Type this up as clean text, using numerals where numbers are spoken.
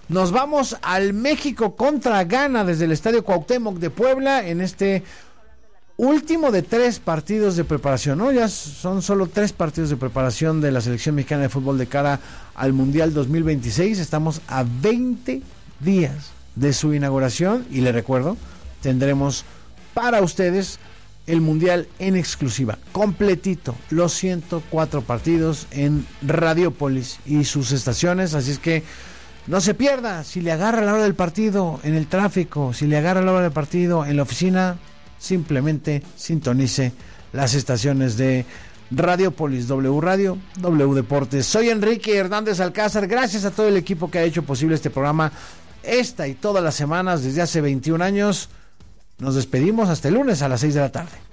Nos vamos al México contra Ghana desde el Estadio Cuauhtémoc de Puebla en este último de 3 partidos de preparación, ¿no? Ya son solo 3 partidos de preparación de la selección mexicana de fútbol de cara al Mundial 2026. Estamos a 20 días de su inauguración y le recuerdo, tendremos para ustedes el Mundial en exclusiva, completito, los 104 partidos en Radiopolis y sus estaciones, así es que no se pierda. Si le agarra a la hora del partido en el tráfico, si le agarra a la hora del partido en la oficina, simplemente sintonice las estaciones de Radiopolis, W Radio, W Deportes. Soy Enrique Hernández Alcázar, gracias a todo el equipo que ha hecho posible este programa esta y todas las semanas desde hace 21 años. Nos despedimos hasta el lunes a las 6 de la tarde.